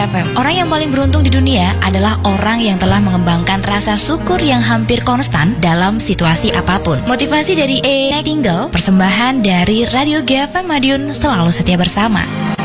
GFM. Orang yang paling beruntung di dunia adalah orang yang telah mengembangkan rasa syukur yang hampir konstan dalam situasi apapun. Motivasi dari A. Nightingale, persembahan dari Radio GFM Madiun, selalu setia bersama.